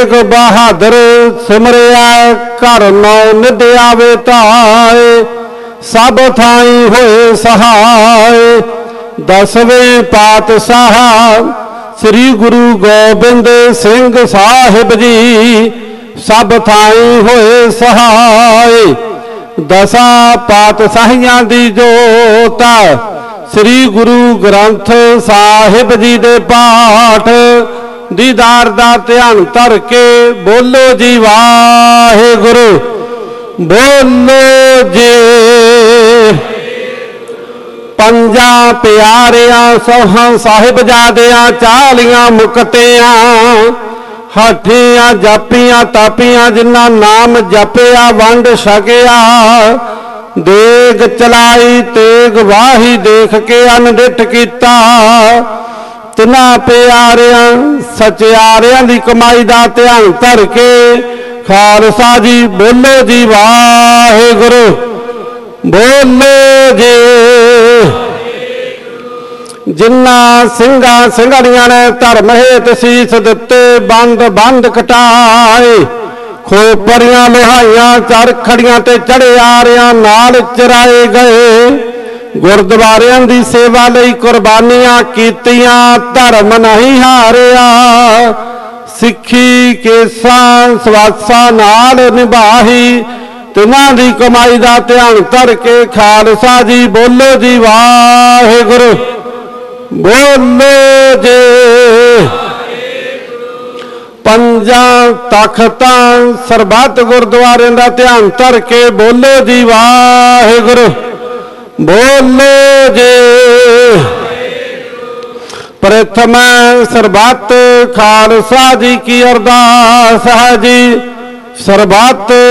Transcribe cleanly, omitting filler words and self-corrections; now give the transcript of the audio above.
तेग बहादुर सिमरिया घर नौ निध आवे धाए सब थाई होए सहाय। 10वें पातशाह श्री गुरु गोबिंद सिंह साहिब जी सब थाई होए सहाय। 10 पातशाहियां दी जोत श्री गुरु ग्रंथ साहिब जी दे पाठ दीदार दा ध्यान धर के बोलो जी वाहिगुरु बोलो जी। 5 प्यारियां सोहां साहिबजादियां 40 मुक्तियां हाठियां जापियां तापियां जिन्ना नाम जपिया वंड छकिया। देग चलाई तेग वाही देख के अनडिठ कीता। तिन्हां प्यारियां सचियारियां दी कमाई दा ध्यान धर के खालसा जी बोलो जी वाहिगुरु बोलो जी। जिन्ना सिंघां सिंघड़ियां ने धर्म हेत सीस दिते बंद बंद कटाए। खोपरियां लिहाइयां चरखड़ियां ते चढ़े आरियां नाल चराए गए। गुरद्वारियां दी सेवा लई कुर्बानियां कीतियां धर्म नहीं हारिया। सिक्खी केसां सवासां नाल निभाही तिन्हां दी कमाई दा ध्यान धर के खालसा जी बोलो जी वाहिगुरु बोलो जी। 5 तख्तां सरबत गुरुद्वारे का ध्यान धर के बोलो जी वाहिगुरु बोलो जी। प्रथम सरबत खालसा जी की अरदास है जी। सरबत